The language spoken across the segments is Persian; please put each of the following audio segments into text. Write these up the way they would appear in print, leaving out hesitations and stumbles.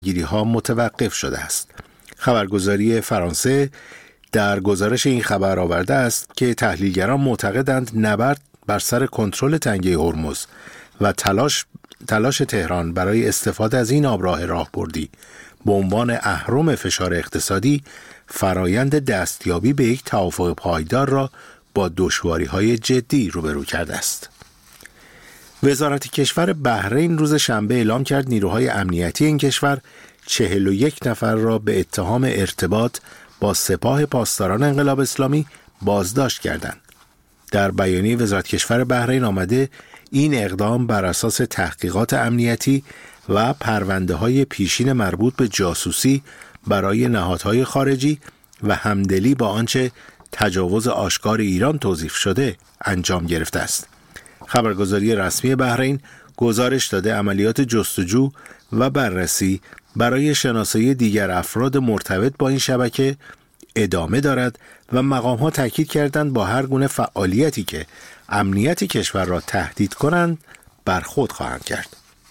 گیری‌ها متوقف شده است. خبرگزاری فرانسه در گزارش این خبر آورده است که تحلیلگران معتقدند نبرد بر سر کنترل تنگه هرمز و تلاش تهران برای استفاده از این آبراه راهبردی به عنوان اهرم فشار اقتصادی فرایند دستیابی به یک توافق پایدار را با دشواری‌های جدی روبرو کرده است. وزارت کشور بحرین روز شنبه اعلام کرد نیروهای امنیتی این کشور 41 نفر را به اتهام ارتباط با سپاه پاسداران انقلاب اسلامی بازداشت کردند. در بیانیه وزارت کشور بحرین آمده این اقدام بر اساس تحقیقات امنیتی و پرونده‌های پیشین مربوط به جاسوسی برای نهادهای خارجی و همدلی با آنچه تجاوز آشکار ایران توصیف شده انجام گرفته است. خبرگزاری رسمی بحرین گزارش داده عملیات جستجو و بررسی برای شناسایی دیگر افراد مرتبط با این شبکه ادامه دارد و مقام‌ها تاکید کردند با هر گونه فعالیتی که امنیت کشور را تهدید کنند برخورد خواهند کرد.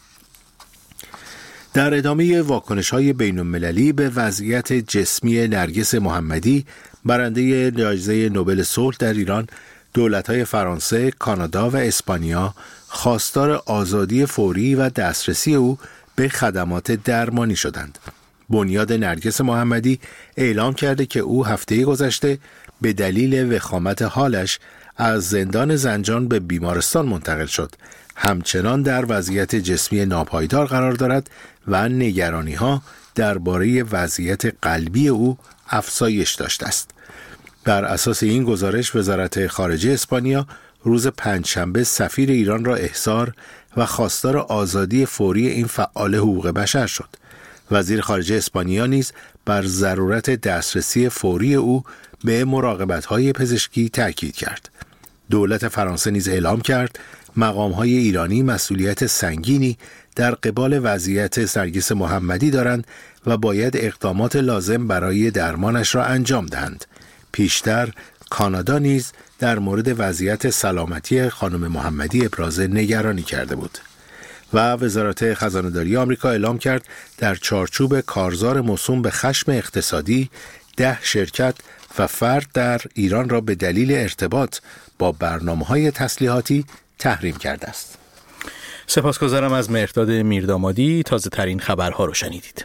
در ادامه واکنش‌های بین‌المللی به وضعیت جسمی نرگس محمدی برنده جایزه نوبل صلح در ایران، دولت‌های فرانسه، کانادا و اسپانیا خواستار آزادی فوری و دسترسی او به خدمات درمانی شدند. بنیاد نرگس محمدی اعلام کرده که او هفته گذشته به دلیل وخامت حالش از زندان زنجان به بیمارستان منتقل شد. همچنان در وضعیت جسمی ناپایدار قرار دارد و نگرانی‌ها درباره وضعیت قلبی او افزایش داشته است. بر اساس این گزارش وزارت خارجه اسپانیا روز پنجشنبه سفیر ایران را احضار و خواستار آزادی فوری این فعال حقوق بشر شد. وزیر خارجه اسپانیا نیز بر ضرورت دسترسی فوری او به مراقبت‌های پزشکی تاکید کرد. دولت فرانسه نیز اعلام کرد مقام‌های ایرانی مسئولیت سنگینی در قبال وضعیت نرگس محمدی دارند و باید اقدامات لازم برای درمانش را انجام دهند. پیشتر کانادا نیز در مورد وضعیت سلامتی خانم محمدی ابراز نگرانی کرده بود. و وزارت خزانه‌داری آمریکا اعلام کرد در چارچوب کارزار موسوم به خشم اقتصادی 10 شرکت و فرد در ایران را به دلیل ارتباط با برنامه‌های تسلیحاتی تحریم کرده است. سپاسگزارم از مهرداد میردامادی. تازه ترین خبرها رو شنیدید.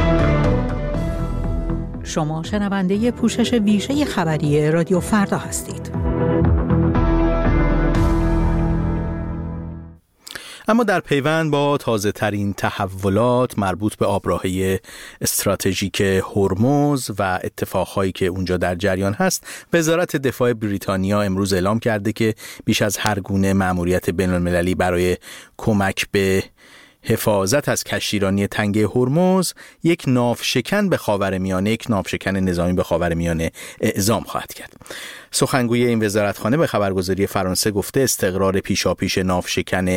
شما شنونده پوشش ویژه خبری رادیو فردا هستید. اما در پیوند با تازه ترین تحولات مربوط به آبراهه استراتژیک هرمز و اتفاقهایی که اونجا در جریان هست، وزارت دفاع بریتانیا امروز اعلام کرده که بیش از هر گونه مأموریت بین‌المللی برای کمک به حفاظت از کشتیرانی تنگه هرمز یک ناوشکن نظامی به خاورمیانه اعزام خواهد کرد. سخنگوی این وزارتخانه به خبرگزاری فرانسه گفته استقرار پیشاپیش ناوشکن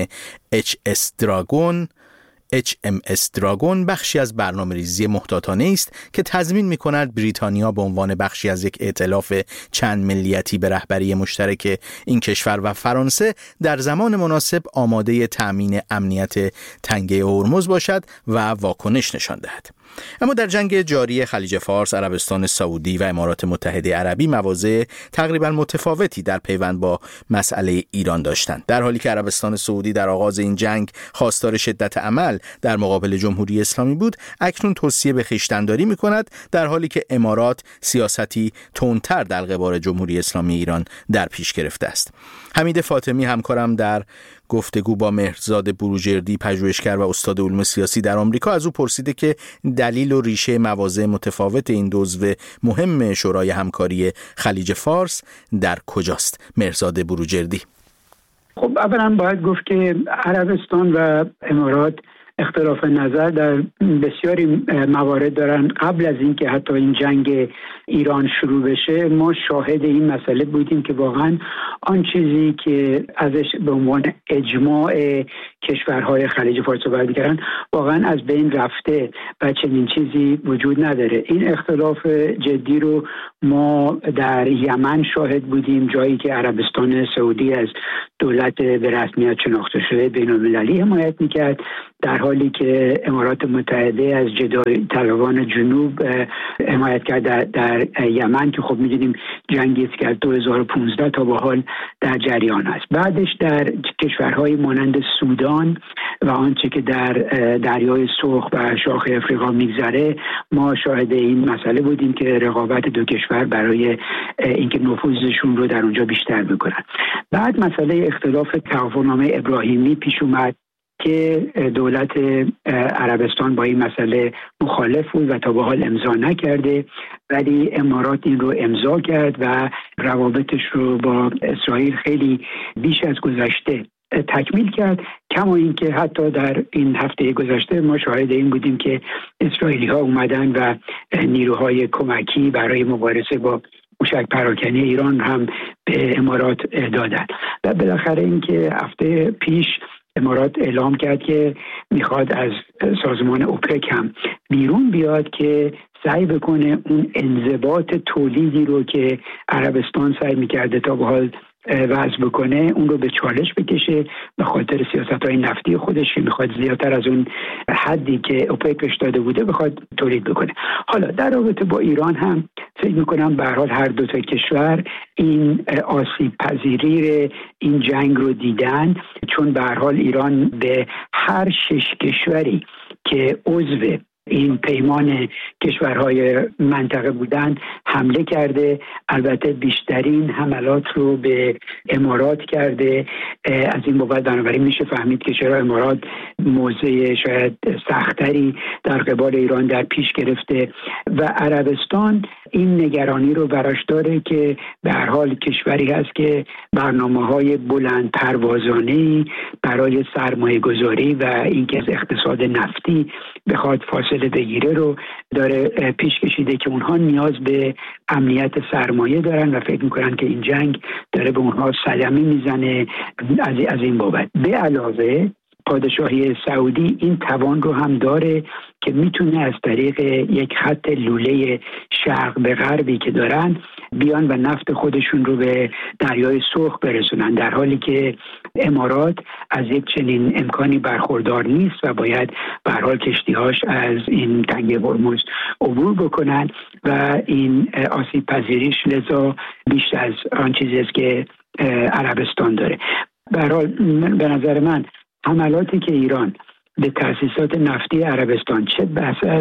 HMS دراگون بخشی از برنامه‌ریزی محتاطانه است که تضمین می‌کند بریتانیا به عنوان بخشی از یک ائتلاف چند ملیتی به رهبری مشترک این کشور و فرانسه در زمان مناسب آماده تأمین امنیت تنگه هرمز باشد و واکنش نشان دهد. اما در جنگ جاری خلیج فارس، عربستان سعودی و امارات متحده عربی مواضع تقریبا متفاوتی در پیوند با مسئله ایران داشتند. در حالی که عربستان سعودی در آغاز این جنگ خواستار شدت عمل در مقابل جمهوری اسلامی بود، اکنون توصیه به خویشتن‌داری می‌کند، در حالی که امارات سیاستی تندتر در قبال جمهوری اسلامی ایران در پیش گرفته است. حمید فاطمی همکارم در گفتگو با مهرزاد بروجردی، پژوهشگر و استاد علوم سیاسی در آمریکا، از او پرسیده که دلیل و ریشه مواضع متفاوت این دو عضو مهم شورای همکاری خلیج فارس در کجاست. مهرزاد بروجردی: خب اولا باید گفت که عربستان و امارات اختلاف نظر در بسیاری موارد دارن. قبل از اینکه حتی این جنگ ایران شروع بشه ما شاهد این مسئله بودیم که واقعا آن چیزی که ازش به عنوان اجماع کشورهای خلیج فارس صحبت می‌کردن واقعا از بین رفته و چنین چیزی وجود نداره. این اختلاف جدی رو ما در یمن شاهد بودیم، جایی که عربستان سعودی از دولت به رسمیت شناخته شده بین‌المللی حمایت میکرد، در حالی که امارات متحده از جدای طلبان جنوب حمایت کرد در یمن که خب میدونیم جنگی است که از 2015 تا به حال در جریان است. بعدش در کشورهای مانند سودان و آنچه که در دریای سرخ و شاخ افریقا میگذره ما شاهد این مسئله بودیم که رقابت دو کشور برای اینکه نفوذشون رو در اونجا بیشتر بکنن. بعد مسئله اختلاف توافقنامه ابراهیمی پیش اومد که دولت عربستان با این مسئله مخالف بود و تا به حال امضا نکرده، ولی امارات این رو امضا کرد و روابطش رو با اسرائیل خیلی بیش از گذشته تکمیل کرد. کما اینکه حتی در این هفته گذشته ما شاهد این بودیم که اسرائیلی ها اومدن و نیروهای کمکی برای مبارزه با موشک پراکنی ایران هم به امارات دادن. و بالاخره اینکه هفته پیش امارات اعلام کرد که میخواد از سازمان اوپک هم بیرون بیاد که سعی بکنه اون انضباط تولیدی رو که عربستان سعی میکرده تا به حال وضع بکنه اون رو به چالش بکشه به خاطر سیاست‌های نفتی خودش که میخواد زیادتر از اون حدی که اوپک بهش داده بوده بخواد تولید بکنه. حالا در رابطه با ایران هم فکر میکنم به هر حال هر دو تا کشور این آسیب پذیری این جنگ رو دیدن، چون به هر حال ایران به هر 6 کشوری که عضو این پیمان کشورهای منطقه بودن حمله کرده. البته بیشترین حملات رو به امارات کرده. از این بابت بنابراین میشه فهمید که چرا امارات موضع شاید سختری در قبال ایران در پیش گرفته و عربستان این نگرانی رو براش داره که به هر حال کشوری هست که برنامه‌های بلند پروازانه‌ای برای سرمایه گذاری و اینکه از اقتصاد نفتی بخواد فاصله بگیره رو داره پیش کشیده که اونها نیاز به امنیت سرمایه دارن و فکر میکنن که این جنگ داره به اونها صدمه میزنه از این بابت. به علاوه پادشاهی سعودی این توان رو هم داره که میتونه از طریق یک خط لوله شرق به غربی که دارن بیان و نفت خودشون رو به دریای سرخ برسونن، در حالی که امارات از یک چنین امکانی برخوردار نیست و باید به هر حال کشتی‌هاش از این تنگه هرمز عبور بکنن و این آسیب پذیریش لذا بیشتر از آن چیزی است که عربستان داره. به هر حال به نظر من حملاتی که ایران به تأسیسات نفتی عربستان چه بحث از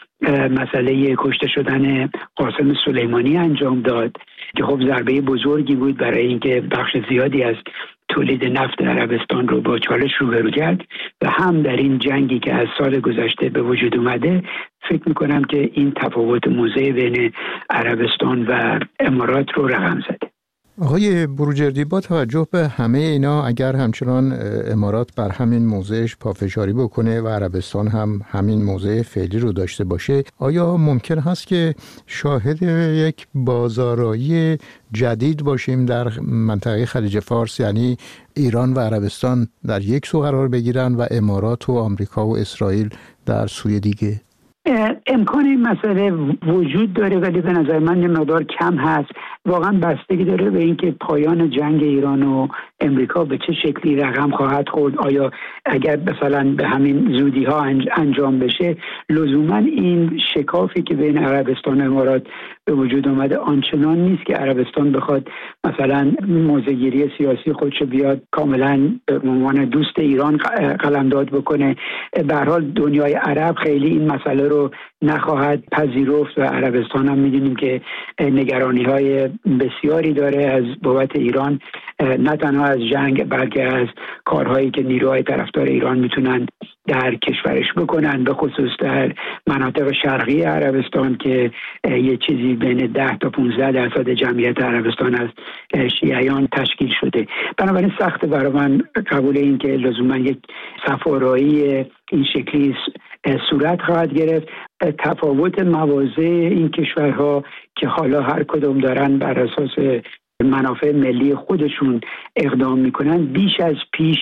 مسئله کشته شدن قاسم سلیمانی انجام داد که خب ضربه بزرگی بود برای اینکه بخش زیادی از تولید نفت عربستان رو با چالش روبرو کرد و هم در این جنگی که از سال گذشته به وجود اومده فکر میکنم که این تفاوت موضع بین عربستان و امارات رو رقم زده. آقای بروجردی، با توجه به همه اینا اگر همچنان امارات بر همین موضعش پافشاری بکنه و عربستان هم همین موضع فعلی رو داشته باشه، آیا ممکن هست که شاهد یک بازارایی جدید باشیم در منطقه خلیج فارس، یعنی ایران و عربستان در یک سو قرار بگیرن و امارات و آمریکا و اسرائیل در سوی دیگه؟ امکان این مسئله وجود داره ولی به نظر من یه مقدار کم هست. واقعا بستگی داره به اینکه پایان جنگ ایران و امریکا به چه شکلی رقم خواهد خورد. آیا اگر مثلا به همین زودی ها انجام بشه لزوما این شکافی که بین عربستان و امارات به وجود اومده آنچنان نیست که عربستان بخواد مثلا موضع‌گیری سیاسی خودشو بیاد کاملا به عنوان دوست ایران قلمداد بکنه. به هر حال دنیای عرب خیلی این مسئله رو نخواهد پذیرفت و عربستان هم می‌دونیم که نگرانی‌های بسیاری داره از بابت ایران، نه تنها از جنگ بلکه از کارهایی که نیروهای طرفدار ایران میتونن در کشورش بکنن، به خصوص در مناطق شرقی عربستان که یه چیزی بین 10 تا 15% جمعیت عربستان از شیعیان تشکیل شده. بنابراین سخت برای من قبول این که لزوما یک صفارایی این شکلی صورت خواهد گرفت. تفاوت مواضع این کشورها که حالا هر کدوم دارن بر اساس منافع ملی خودشون اقدام میکنن بیش از پیش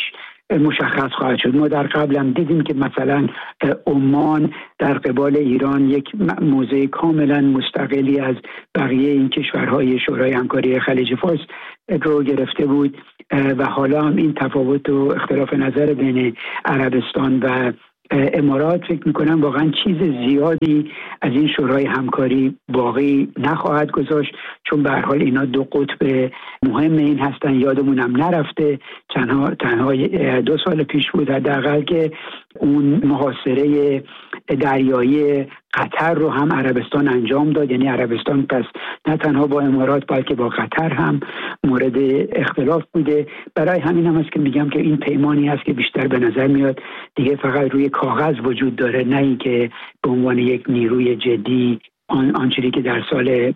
مشخص خواهد شد. ما در قبل هم دیدیم که مثلا عمان در قبال ایران یک موضع کاملا مستقلی از بقیه این کشورهای شورای همکاری خلیج فارس رو گرفته بود و حالا هم این تفاوت و اختلاف نظر بین عربستان و امارات فکر میکنم واقعا چیز زیادی از این شورای همکاری باقی نخواهد گذاشت، چون به هر حال اینا دو قطب مهم این هستن. یادمونم نرفته تنها 2 سال پیش بود حداقل که اون محاصره دریایی قطر رو هم عربستان انجام داد. یعنی عربستان پس نه تنها با امارات بلکه با قطر هم مورد اختلاف بوده. برای همین هم است که میگم که این پیمانی هست که بیشتر به نظر میاد دیگه فقط روی کاغذ وجود داره، نه اینکه به عنوان یک نیروی جدی آنچه که در سال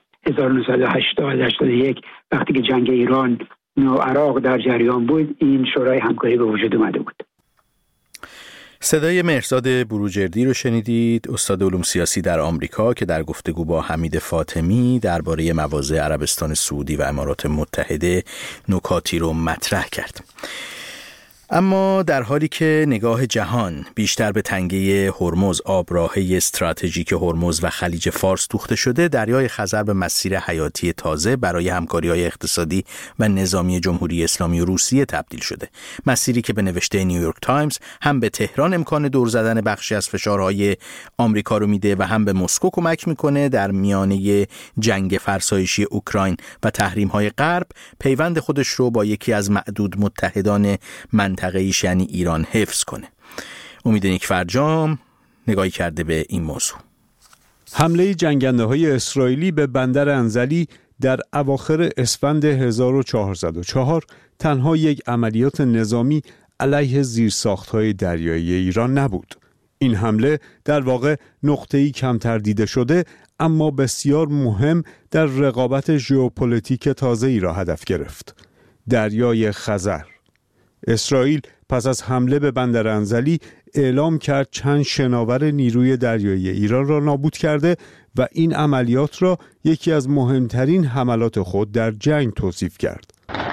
1980-81 وقتی که جنگ ایران و عراق در جریان بود این شورای همکاری به وجود اومده بود. صدای مهرزاد بروجردی رو شنیدید، استاد علوم سیاسی در آمریکا که در گفتگو با حمید فاطمی درباره مواضع عربستان سعودی و امارات متحده نکاتی رو مطرح کرد. اما در حالی که نگاه جهان بیشتر به تنگه هرمز، آبراهه استراتژیک هرمز و خلیج فارس دوخته شده، دریای خزر به مسیر حیاتی تازه برای همکاری‌های اقتصادی و نظامی جمهوری اسلامی و روسیه تبدیل شده. مسیری که به نوشته نیویورک تایمز هم به تهران امکان دور زدن بخشی از فشارهای آمریکا رو میده و هم به مسکو کمک میکنه در میانه جنگ فرسایشی اوکراین و تحریم‌های غرب پیوند خودش رو با یکی از معدود متحدان منطقه‌ایش یعنی ایران حفظ کنه. امید نیک فرجام نگاهی کرده به این موضوع. حمله جنگنده‌های اسرائیلی به بندر انزلی در اواخر اسفند 1404 تنها یک عملیات نظامی علیه زیرساخت‌های دریایی ایران نبود. این حمله در واقع نقطه‌ای کمتر دیده شده اما بسیار مهم در رقابت ژئوپلیتیک تازه‌ای را هدف گرفت. دریای خزر. اسرائیل پس از حمله به بندر انزلی اعلام کرد چند شناور نیروی دریایی ایران را نابود کرده و این عملیات را یکی از مهمترین حملات خود در جنگ توصیف کرد.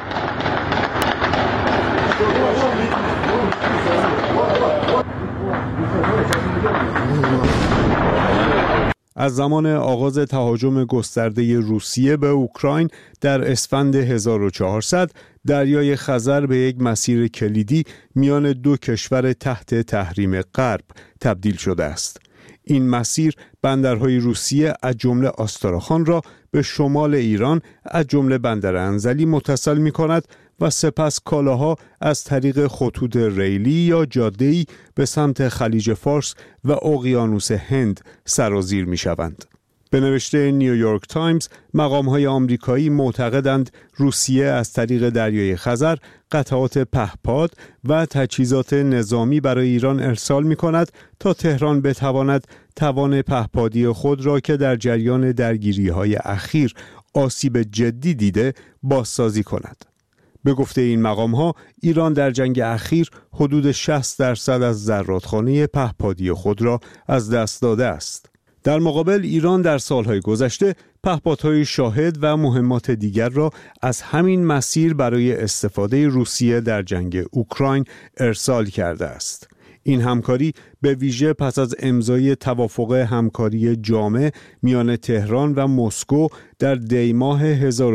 از زمان آغاز تهاجم گسترده روسیه به اوکراین در اسفند 1400 دریای خزر به یک مسیر کلیدی میان دو کشور تحت تحریم غرب تبدیل شده است. این مسیر بندرهای روسیه از جمله آستراخان را به شمال ایران از جمله بندر انزلی متصل می کند و سپس کالاها از طریق خطوط ریلی یا جاده‌ای به سمت خلیج فارس و اقیانوس هند سرازیر می شوند. به نوشته نیویورک تایمز، مقام‌های آمریکایی معتقدند روسیه از طریق دریای خزر قطعات پهپاد و تجهیزات نظامی برای ایران ارسال می‌کند تا تهران بتواند توان پهپادی خود را که در جریان درگیری‌های اخیر آسیب جدی دیده بازسازی کند. به گفته این مقام‌ها، ایران در جنگ اخیر حدود 60% از زرادخانه پهپادی خود را از دست داده است. در مقابل ایران در سالهای گذشته پهپادهای شاهد و مهمات دیگر را از همین مسیر برای استفاده روسیه در جنگ اوکراین ارسال کرده است. این همکاری به ویژه پس از امضای توافق همکاری جامع میان تهران و مسکو در دی ماه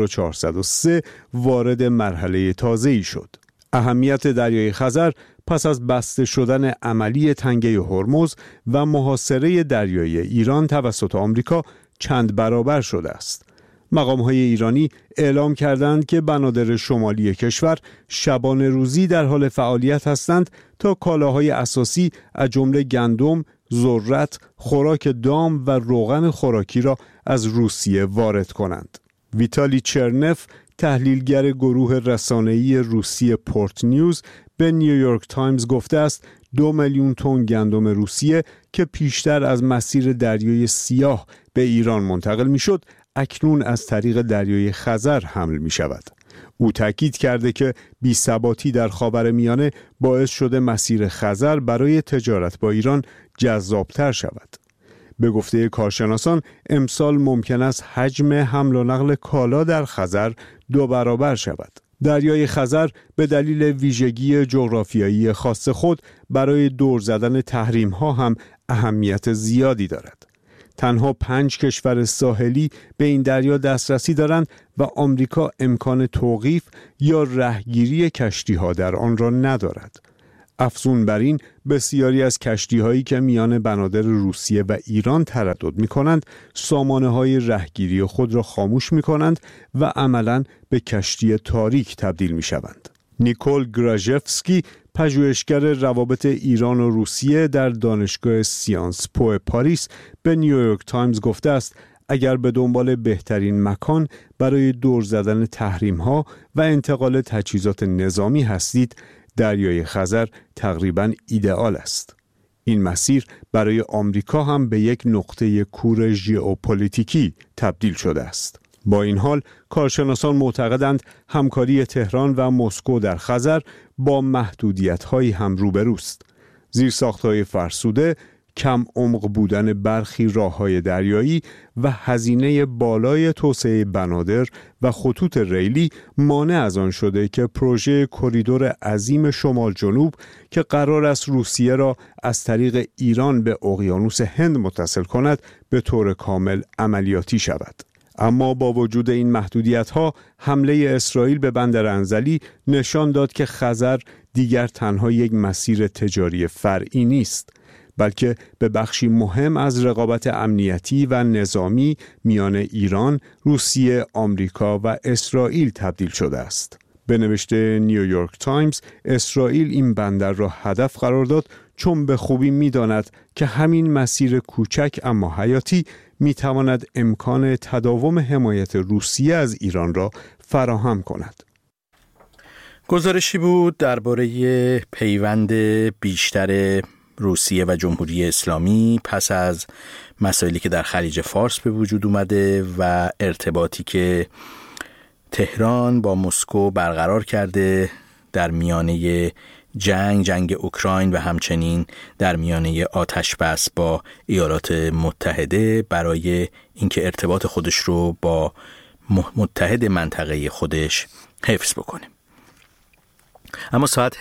1403 وارد مرحله تازه‌ای شد. اهمیت دریای خزر پس از بسته شدن عملی تنگه هرمز و محاصره دریایی ایران توسط آمریکا چند برابر شده است. مقام‌های ایرانی اعلام کردند که بنادر شمالی کشور شبانه روزی در حال فعالیت هستند تا کالاهای اساسی از جمله گندم، ذرت، خوراک دام و روغن خوراکی را از روسیه وارد کنند. ویتالی چرنف، تحلیلگر گروه رسانه‌ای روسیه پورت نیوز، به نیویورک تایمز گفته است 2 میلیون تن گندم روسیه که پیشتر از مسیر دریای سیاه به ایران منتقل می‌شد، اکنون از طریق دریای خزر حمل می‌شود. او تاکید کرده که بی‌ثباتی در خاورمیانه باعث شده مسیر خزر برای تجارت با ایران جذاب‌تر شود. به گفته کارشناسان امسال ممکن است حجم حمل و نقل کالا در خزر 2 برابر شود. دریای خزر به دلیل ویژگی جغرافیایی خاص خود برای دور زدن تحریم‌ها هم اهمیت زیادی دارد. تنها 5 کشور ساحلی به این دریا دسترسی دارند و آمریکا امکان توقیف یا رهگیری کشتی‌ها در آن را ندارد. افزون بر این، بسیاری از کشتی‌هایی که میان بنادر روسیه و ایران تردد می‌کنند، سامانه‌های رهگیری خود را خاموش می‌کنند و عملاً به کشتی تاریک تبدیل می‌شوند. نیکول گراژفسکی، پژوهشگر روابط ایران و روسیه در دانشگاه سیانس پو پاریس، به نیویورک تایمز گفته است اگر به دنبال بهترین مکان برای دور زدن تحریم‌ها و انتقال تجهیزات نظامی هستید، دریای خزر تقریباً ایدئال است. این مسیر برای آمریکا هم به یک نقطه کور ژئوپلیتیکی تبدیل شده است. با این حال، کارشناسان معتقدند همکاری تهران و مسکو در خزر با محدودیت‌هایی هم روبروست. زیرساخت‌های فرسوده، کم عمق بودن برخی راه‌های دریایی و هزینه بالای توسعه بنادر و خطوط ریلی مانع از آن شده که پروژه کریدور عظیم شمال جنوب که قرار است روسیه را از طریق ایران به اقیانوس هند متصل کند به طور کامل عملیاتی شود. اما با وجود این محدودیت‌ها، حمله اسرائیل به بندر انزلی نشان داد که خزر دیگر تنها یک مسیر تجاری فرعی نیست، بلکه به بخشی مهم از رقابت امنیتی و نظامی میان ایران، روسیه، آمریکا و اسرائیل تبدیل شده است. به نوشته نیویورک تایمز، اسرائیل این بندر را هدف قرار داد چون به خوبی می‌داند که همین مسیر کوچک اما حیاتی می‌تواند امکان تداوم حمایت روسیه از ایران را فراهم کند. گزارشی بود درباره پیوند بیشتر روسیه و جمهوری اسلامی پس از مسائلی که در خلیج فارس به وجود اومده و ارتباطی که تهران با مسکو برقرار کرده در میانه جنگ اوکراین و همچنین در میانه آتش بس با ایالات متحده برای اینکه ارتباط خودش رو با متحد منطقه خودش حفظ بکنه. اما ساعت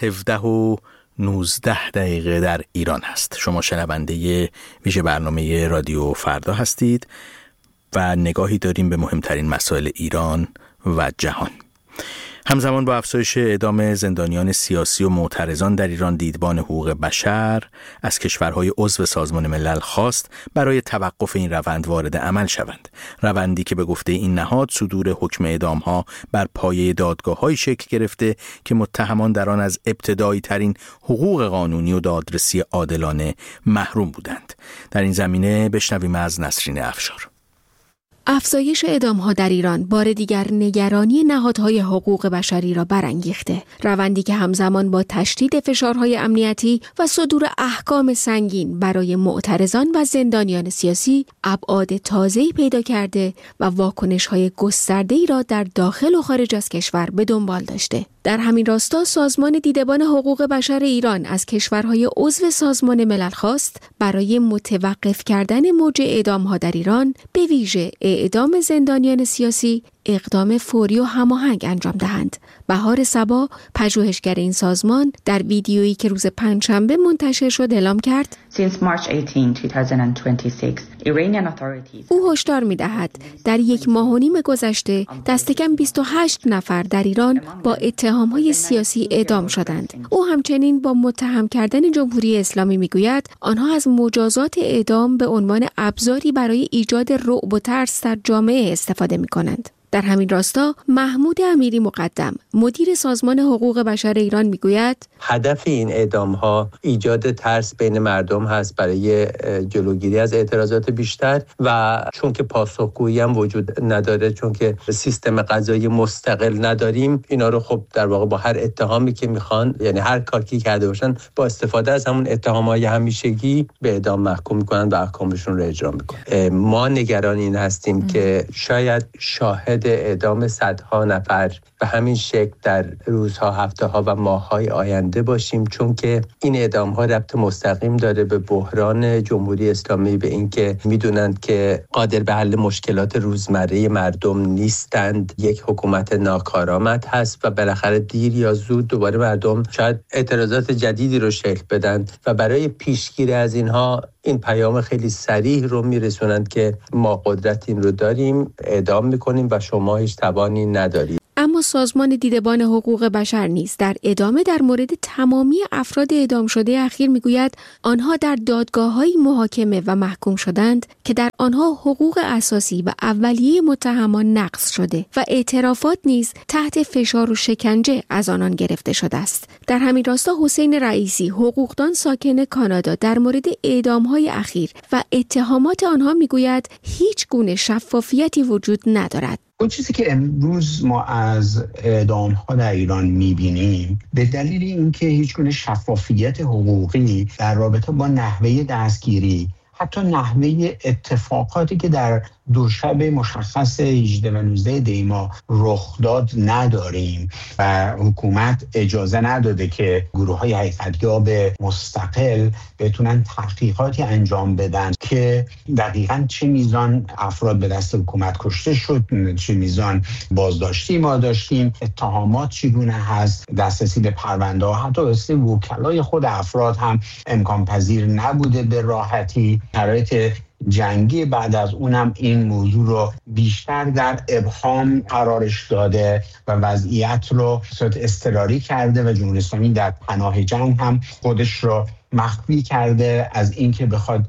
17:19 در ایران هست. شما شنونده ویژه برنامه رادیو فردا هستید و نگاهی داریم به مهمترین مسائل ایران و جهان. همزمان با افزایش اعدام زندانیان سیاسی و معترضان در ایران، دیدبان حقوق بشر از کشورهای عضو سازمان ملل خواست برای توقف این روند وارد عمل شوند. روندی که به گفته این نهاد صدور حکم اعدام‌ها بر پایه دادگاه‌های شکل گرفته که متهمان در آن از ابتدایی ترین حقوق قانونی و دادرسی عادلانه محروم بودند. در این زمینه بشنویم از نسرین افشار. افزایش اعدام‌ها در ایران بار دیگر نگرانی نهادهای حقوق بشری را برانگیخته. روندی که همزمان با تشدید فشارهای امنیتی و صدور احکام سنگین برای معترضان و زندانیان سیاسی ابعاد تازه‌ای پیدا کرده و واکنش‌های گسترده‌ای را در داخل و خارج از کشور به دنبال داشته. در همین راستا سازمان دیدبان حقوق بشر ایران از کشورهای عضو سازمان ملل خواست برای متوقف کردن موج اعدام‌ها در ایران، به ویژه اعدام زندانیان سیاسی، اقدام فوری و هماهنگ انجام دهند. بهار صبا، پژوهشگر این سازمان، در ویدیویی که روز پنجشنبه منتشر شد اعلام کرد او هشدار می‌دهد در 1.5 ماه گذشته دست کم 28 نفر در ایران با اتهام‌های سیاسی اعدام شدند. او همچنین با متهم کردن جمهوری اسلامی می‌گوید آنها از مجازات اعدام به عنوان ابزاری برای ایجاد رعب و ترس در جامعه استفاده می‌کنند. در همین راستا محمود امیری مقدم، مدیر سازمان حقوق بشر ایران میگوید هدف این اعدام‌ها ایجاد ترس بین مردم هست برای جلوگیری از اعتراضات بیشتر و چون که پاسخگویی هم وجود نداره، چون که سیستم قضایی مستقل نداریم، اینا رو خب در واقع با هر اتهامی که میخوان، یعنی هر کاری کرده باشن، با استفاده از همون اتهام‌های همیشگی به اعدام محکوم میکنن و احکامشون رو اجرا میکنن. ما نگران این هستیم که شاید شاهد شاهد اعدام صدها نفر به همین شکل در روزها، هفته‌ها و ماه‌های آینده باشیم، چون که این اعدام‌ها ربط مستقیم داره به بحران جمهوری اسلامی، به اینکه میدونند که قادر به حل مشکلات روزمره مردم نیستند، یک حکومت ناکارآمد هست و بالاخره دیر یا زود دوباره مردم شاید اعتراضات جدیدی رو شکل بدن و برای پیشگیری از اینها این پیام خیلی صریح رو میرسونند که ما قدرت این رو داریم، اعدام میکنیم و شما هیچ توانی ندارید. اما سازمان دیدبان حقوق بشر نیز در ادامه در مورد تمامی افراد اعدام شده اخیر میگوید آنها در دادگاه‌های محاکمه و محکوم شدند که در آنها حقوق اساسی و اولیه متهمان نقض شده و اعترافات نیز تحت فشار و شکنجه از آنان گرفته شده است. در همین راستا حسین رئیسی، حقوقدان ساکن کانادا، در مورد اعدام‌های اخیر و اتهامات آنها میگوید هیچ گونه شفافیتی وجود ندارد. اون چیزی که امروز ما از اعدام‌ها در ایران می‌بینیم به دلیل اینکه هیچ گونه شفافیت حقوقی در رابطه با نحوه دستگیری، حتی نحوه اتفاقاتی که در دو شب مشخص 18 و 19 دی ماه رخ داد نداریم و حکومت اجازه نداده که گروه‌های حقیقت‌یاب مستقل بتونن تحقیقاتی انجام بدن که دقیقاً چه میزان افراد به دست حکومت کشته شد، چه میزان بازداشتی ما داشتیم، اتهامات چگونه هست، دسترسی به پرونده‌ها، حتی دسترسی وکلای خود افراد هم امکان پذیر نبوده به راحتی. شرایط جنگی بعد از اونم این موضوع رو بیشتر در ابهام قرارش داده و وضعیت رو صورت اضطراری کرده و جمهوری اسلامی در پناه جنگ هم خودش رو مخفی کرده از اینکه بخواد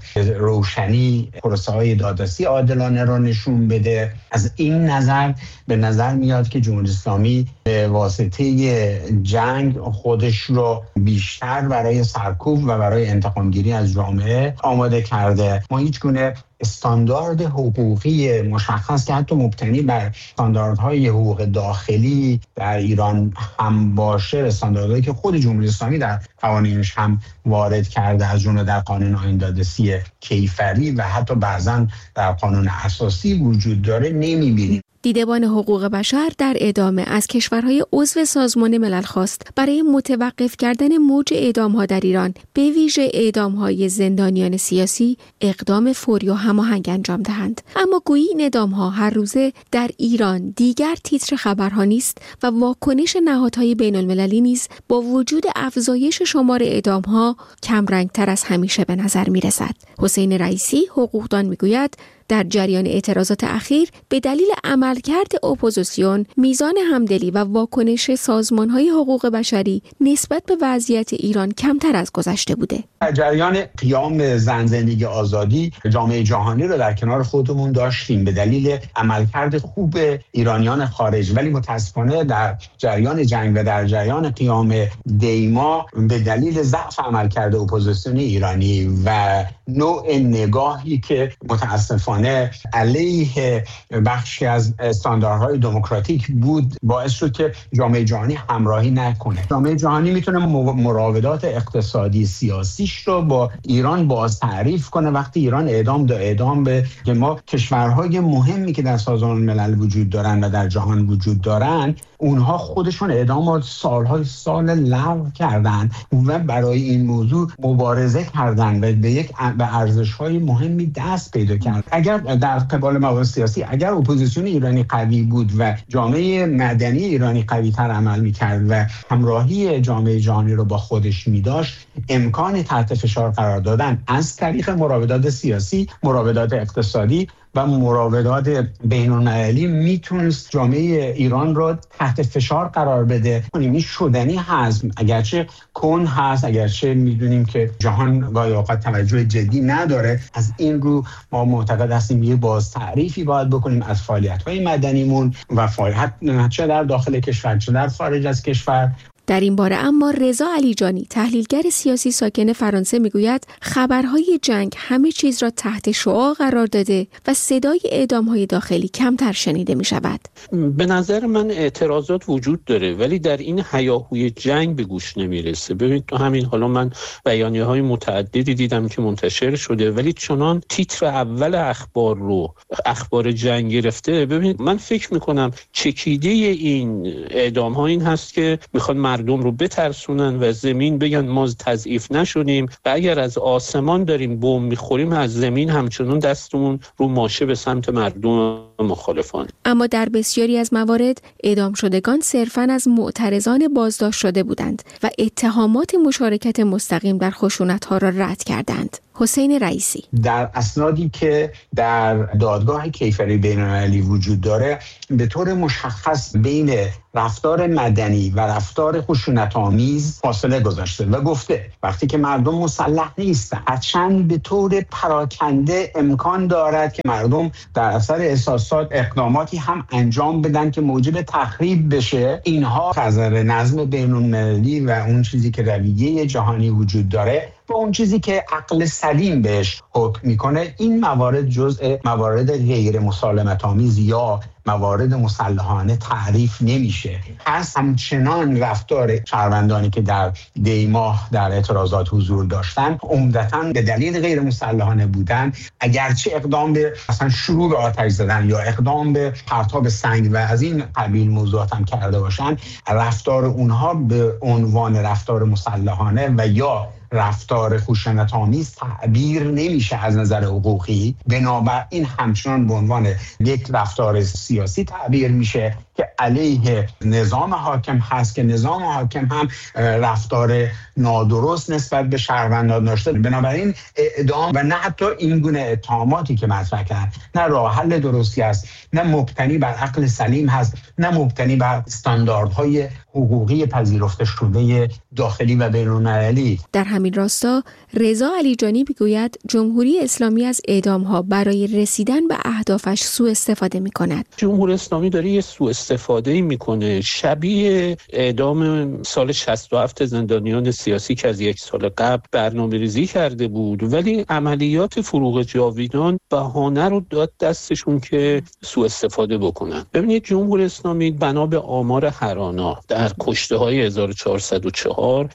روشنی پروسه‌های دادرسی عادلانه رو نشون بده. از این نظر به نظر میاد که جمهوری اسلامی به واسطه جنگ خودش رو بیشتر برای سرکوب و برای انتقامگیری از جامعه آماده کرده. ما هیچ گونه استاندارد حقوقی مشخص که حتی مبتنی بر استانداردهای حقوق داخلی در ایران هم باشه، استانداردهایی که خود جمهوری اسلامی در قوانینش هم وارد کرده، از جمله در قانون آیین دادرسی کیفری و حتی بعضا در قانون اساسی وجود داره، نمی‌بینیم. دیدبان حقوق بشر در ادامه از کشورهای عضو سازمان ملل خواست برای متوقف کردن موج اعدام‌ها در ایران، به ویژه اعدام‌های زندانیان سیاسی، اقدام فوری و هماهنگ انجام دهند. اما گویی این اعدام‌ها هر روزه در ایران دیگر تیتر خبرها نیست و واکنش نهادهای بین‌المللی نیز با وجود افزایش شمار اعدام‌ها کمرنگ‌تر از همیشه به نظر می‌رسد. حسین رئیسی، حقوقدان، میگوید در جریان اعتراضات اخیر به دلیل عملکرد اپوزیسیون، میزان همدلی و واکنش سازمان‌های حقوق بشری نسبت به وضعیت ایران کمتر از گذشته بوده. در جریان قیام زن زندگی آزادی، جامعه جهانی رو در کنار خودمون داشتیم به دلیل عملکرد خوب ایرانیان خارج، ولی متاسفانه در جریان جنگ و در جریان قیام دیما به دلیل ضعف عملکرد اپوزیسیون ایرانی و نوع نگاهی که متاسفانه علیه بخشی از استانداردهای دموکراتیک بود، باعث شد که جامعه جهانی همراهی نکنه. جامعه جهانی میتونه مراودات اقتصادی سیاسیش رو با ایران باز تعریف کنه وقتی ایران اعدام به که ما کشورهای مهمی که در سازمان ملل وجود دارن و در جهان وجود دارن، اونها خودشون اعدام سال لغو کردن و برای این موضوع مبارزه کردن و به ارزش‌های مهمی دست پیدا کردن. اگر در قبال موارد سیاسی اگر اپوزیسیون ایرانی قوی بود و جامعه مدنی ایرانی قوی تر عمل می‌کرد و همراهی جامعه جهانی رو با خودش می‌داشت، امکان تحت فشار قرار دادن از طریق مراودات سیاسی، مراودات اقتصادی و مراودات بین‌المللی میتونست جامعه ایران رو تحت فشار قرار بده. این شدنی هست، اگرچه کن هست، اگرچه میدونیم که جهان گاهی اوقات توجه جدی نداره. از این رو ما معتقد هستیم یه باز تعریفی باید بکنیم از فعالیت‌های مدنیمون و فعالیت چه در داخل کشور چه در خارج از کشور. در این باره اما رضا علیجانی، تحلیلگر سیاسی ساکن فرانسه، میگوید خبرهای جنگ همه چیز را تحت شعاع قرار داده و صدای اعدام‌های داخلی کمتر شنیده می‌شود. به نظر من اعتراضات وجود داره ولی در این هیاهوی جنگ به گوش نمیرسه. ببینید تو همین حالا من بیانیه‌های متعددی دیدم که منتشر شده ولی چنان تیتر اول اخبار جنگ گرفته. ببینید من فکر میکنم چکیده این اعدام ها این هست که میخوان مردم رو بترسونن و زمین بگن ما تضعیف نشدیم و اگر از آسمان داریم بمب میخوریم از زمین همچنان دستمون رو ماشه به سمت مردم مخالفان. اما در بسیاری از موارد اعدام شدگان صرفاً از معترضان بازداشت شده بودند و اتهامات مشارکت مستقیم در خشونت‌ها را رد کردند. حسین رئیسی: در اسنادی که در دادگاه کیفری بین‌المللی وجود داره به طور مشخص بین رفتار مدنی و رفتار خشونت‌آمیز فاصله گذاشته و گفته وقتی که مردم مسلح نیستند هرچند به طور پراکنده امکان دارد که مردم در اثر احساسات اقداماتی هم انجام بدن که موجب تخریب بشه، اینها خطر نظم بین‌المللی و اون چیزی که رویه جهانی وجود داره و اون چیزی که عقل سلیم بهش حکم میکنه، این موارد جزء موارد غیر مسالمت‌آمیز یا موارد مسلحانه تعریف نمیشه. پس همچنان رفتار شهروندانی که در دیماه در اعتراضات حضور داشتن عمدتاً به دلیل غیر مسلحانه بودن، اگرچه اقدام به مثلا شروع به آتش زدن یا اقدام به پرتاب سنگ و از این قبیل موضوعات هم کرده باشن، رفتار اونها به عنوان رفتار مسلحانه و یا رفتار خشونت‌آمیز تعبیر نمیشه از نظر حقوقی، بنابراین همچنان به عنوان یک رفتار سیاسی تعبیر میشه که علیه نظام حاکم هست که نظام حاکم هم رفتار نادرست نسبت به شهروندان داشته. بنابراین اعدام و نه حتی این گونه اتهاماتی که مطرح کردن نه راه حل درستی است، نه مبتنی بر عقل سلیم هست، نه مبتنی بر استانداردهای حقوقی پذیرفته شده داخلی و بین‌المللی. در همین راستا رضا علیجانی میگوید جمهوری اسلامی از اعدام‌ها برای رسیدن به اهدافش سوء استفاده می‌کند. جمهوری اسلامی داره یه سوء استفاده می‌کنه شبیه اعدام سال 67 زندانیان سیاسی که از یک سال قبل برنامه‌ریزی کرده بود ولی عملیات فروغ جاویدان بهانه رو داد دستشون که سوء استفاده بکنن. ببینید جمهوری اسلامی بنا به آمار هرانا در کشته‌های 1404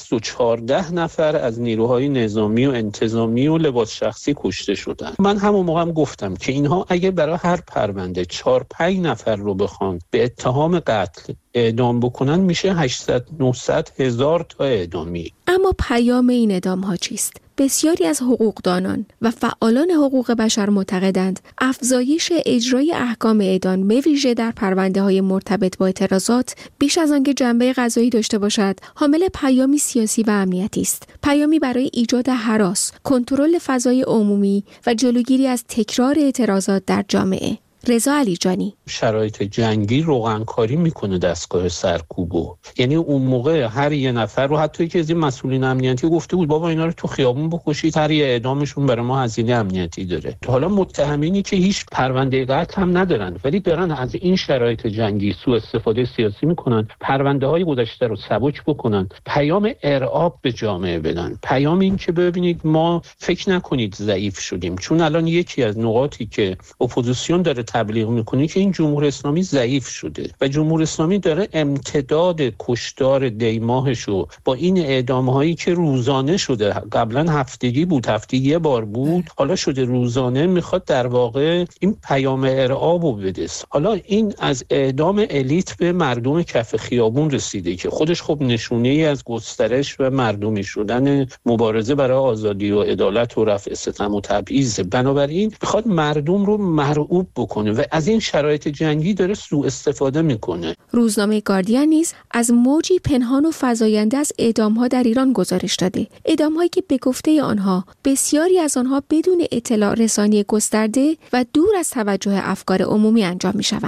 214 نفر از نیروهای نظامی و انتظامی و لباس شخصی کشته شدند. من همون موقع هم گفتم که اینها اگه برای هر پرونده 4-5 نفر رو بخوان به اتهام قتل اعدام بکنن میشه 800-900 هزار تا اعدامی. اما پیام این اعدام‌ها چیست؟ بسیاری از حقوقدانان و فعالان حقوق بشر معتقدند افزایش اجرای احکام اعدام به ویژه در پرونده‌های مرتبط با اعتراضات بیش از آنکه جنبه قضایی داشته باشد، حامل پیامی سیاسی و امنیتی است. پیامی برای ایجاد هراس، کنترل فضای عمومی و جلوگیری از تکرار اعتراضات در جامعه. رضا علیجانی: شرایط جنگی روغنکاری میکنه دستگاه سرکوبو، یعنی اون موقع هر یه نفر رو حتی یکی از این مسئولین امنیتی گفته بود بابا اینا رو تو خیابون بکشید، هر یه اعدامشون برای ما هزینه امنیتی داره. حالا متهمینی که هیچ پرونده قتل هم ندارن ولی دارن از این شرایط جنگی سوء استفاده سیاسی میکنن، پرونده های گذشته رو سبک بکنن، پیام ارعاب به جامعه بدن، پیام این که ببینید ما فکر نکنید ضعیف شدیم، چون الان یکی از نقاطی که اپوزیسیون داره تبلیغ میکنه که این جمهوری اسلامی ضعیف شده و جمهوری اسلامی داره امتداد کشتار دیماهشو با این اعدام‌هایی که روزانه شده، قبلا هفتگی بود، هفتگی یه بار بود، حالا شده روزانه، میخواد در واقع این پیام ارعابو بده. حالا این از اعدام الیت به مردم کف خیابون رسیده که خودش خب نشونه‌ای از گسترش و مردمی شدن مبارزه برای آزادی و عدالت و رفع ستم و تبعیض. بنابراین میخواد مردم رو مرعوب بکنه و از این شرایط جنگی داره سوء استفاده میکنه. روزنامه گاردین نیز از موجی پنهان و فزاینده از اعدام‌ها در ایران گزارش داده. اعدام‌هایی که به گفته آنها بسیاری از آنها بدون اطلاع رسانی گسترده و دور از توجه افکار عمومی انجام میشوند.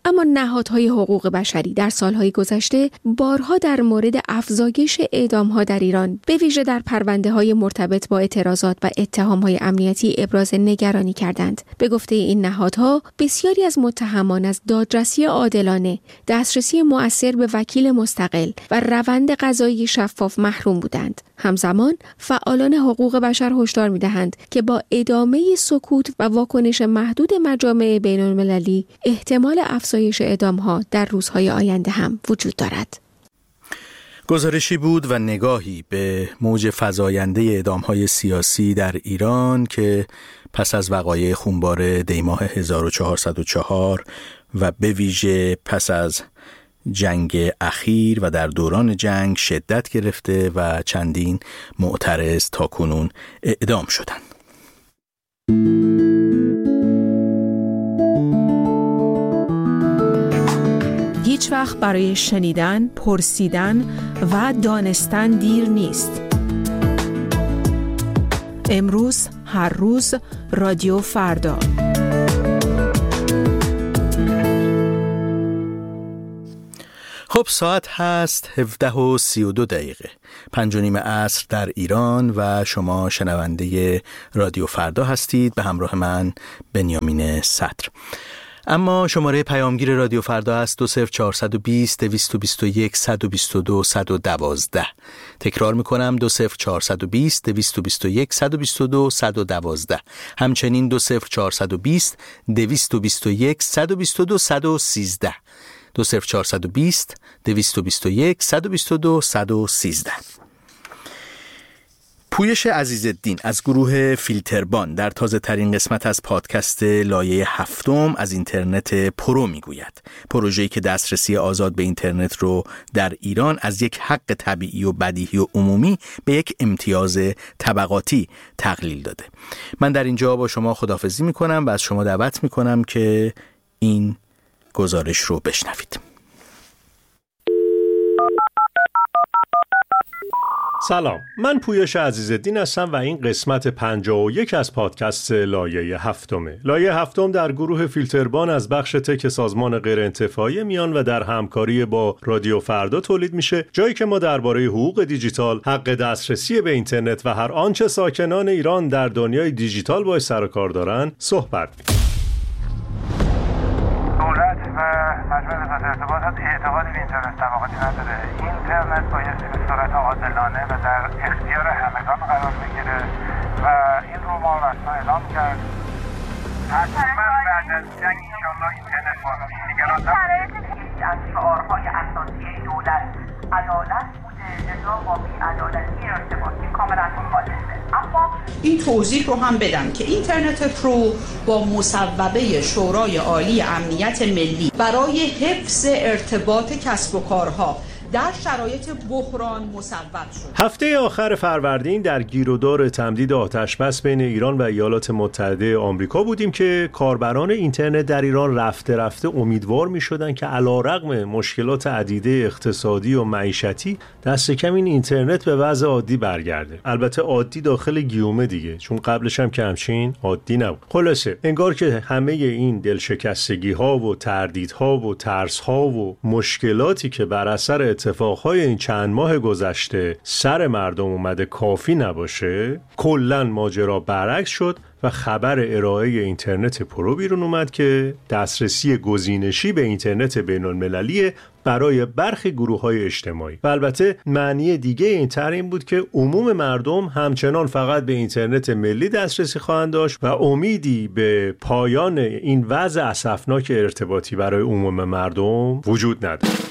اما نهادهای حقوق بشری در سالهای گذشته بارها در مورد افزایش اعدام‌ها در ایران به ویژه در پرونده‌های مرتبط با اعتراضات و اتهام‌های امنیتی ابراز نگرانی کردند. به گفته این نهادها بسیاری از متهمان از دادرسی عادلانه، دسترسی مؤثر به وکیل مستقل و روند قضایی شفاف محروم بودند. همزمان فعالان حقوق بشر هشدار می‌دهند که با ادامه سکوت و واکنش محدود مجامع بین‌المللی احتمال افزایش اعدام‌ها در روزهای آینده هم وجود دارد. گزارشی بود و نگاهی به موج فزاینده اعدام‌های سیاسی در ایران که پس از وقایع خونبار دیماه 1404 و به ویژه پس از جنگ اخیر و در دوران جنگ شدت گرفته و چندین معترض تاکنون اعدام شدند. هیچ وقت برای شنیدن، پرسیدن و دانستن دیر نیست. امروز، هر روز، رادیو فردا. خب ساعت هست 17:32، 5:30 عصر در ایران و شما شنونده رادیو فردا هستید به همراه من بنیامین صدر. اما شماره پیامگیر رادیو فردا است 20420 221 122 112. تکرار میکنم 20420 221 122 112. همچنین 20420 221 122 113. 20420 221 122 113. پویش عزیزالدین از گروه فیلتربان در تازه ترین قسمت از پادکست لایه 7 از اینترنت پرو میگوید. پروژه‌ای که دسترسی آزاد به اینترنت رو در ایران از یک حق طبیعی و بدیهی و عمومی به یک امتیاز طبقاتی تقلیل داده. من در اینجا با شما خداحافظی میکنم و از شما دعوت میکنم که این گزارش رو بشنوید. سلام، من پویش عزیزالدین هستم و این قسمت 51 از پادکست لایه 7. لایه 7 در گروه فیلتربان از بخش تک سازمان غیرانتفاعی میان و در همکاری با رادیو فردا تولید میشه، جایی که ما درباره حقوق دیجیتال، حق دسترسی به اینترنت و هر آنچه ساکنان ایران در دنیای دیجیتال باهاش سر و کار دارن صحبت می‌کنیم. دولت و مجموعه وزارت ارتباطات اعتقاد به اینترنت طبقاتی نداره. اینترنت باید به صورت عادلانه و در اختیار همگان قرار بگیره و این رو ما رسما اعلام کرد. حتما بعد از جنگ انشالله اینترنت باز میشه. نگران نباشید. از شعارهای اساسی دولت عدالت بوده، لذا با بی‌عدالتی ارتباطی کاملا مخالفه. اما این توضیح رو هم بدم که اینترنت پرو با مصوبه شورای عالی امنیت ملی برای حفظ ارتباط کسب و کارها در شرایط بحران مصوب شد. هفته آخر فروردین در گیرودار تمدید آتشبس بین ایران و ایالات متحده آمریکا بودیم که کاربران اینترنت در ایران رفته رفته امیدوار می شدن که علیرغم مشکلات عدیده اقتصادی و معیشتی دست کم این اینترنت به وضع عادی برگرده. البته عادی داخل گیومه دیگه، چون قبلش هم که همچین عادی نبود. خلاصه انگار که همه این دلشکستگی ها و تردیدها و ترس ها و مشکلاتی که بر اثر اتفاقهای این چند ماه گذشته سر مردم اومده کافی نباشه، کلاً ماجرا برعکس شد و خبر ارائه اینترنت پرو بیرون اومد که دسترسی گزینشی به اینترنت بین‌المللی برای برخی گروه‌های اجتماعی. و البته معنی دیگه این تر این بود که عموم مردم همچنان فقط به اینترنت ملی دسترسی خواهند داشت و امیدی به پایان این وضع اسفناک ارتباطی برای عموم مردم وجود نداشت.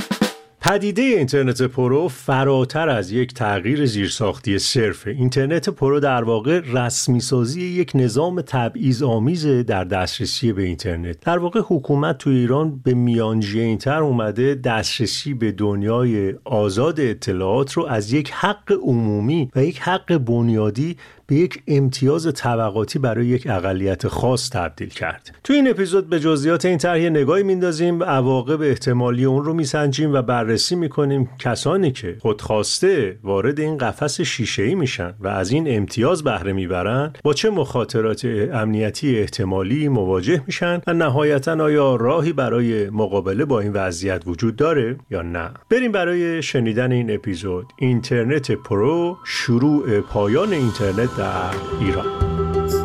پدیده اینترنت پرو فراتر از یک تغییر زیرساختی صرف. اینترنت پرو در واقع رسمی سازی یک نظام تبعیض‌آمیز در دسترسی به اینترنت. در واقع حکومت تو ایران به میانجی‌تر اومده دسترسی به دنیای آزاد اطلاعات رو از یک حق عمومی و یک حق بنیادی به یک امتیاز طبقاتی برای یک اقلیت خاص تبدیل کرد. تو این اپیزود به جزئیات این طرح نگاهی میندازیم، عواقب احتمالی اون رو میسنجیم و بررسی بررسی میکنیم کسانی که خودخواسته وارد این قفس شیشه‌ای میشن و از این امتیاز بهره میبرن با چه مخاطرات امنیتی احتمالی مواجه میشن و نهایتاً آیا راهی برای مقابله با این وضعیت وجود داره یا نه؟ بریم برای شنیدن این اپیزود اینترنت پرو، شروع پایان اینترنت در ایران.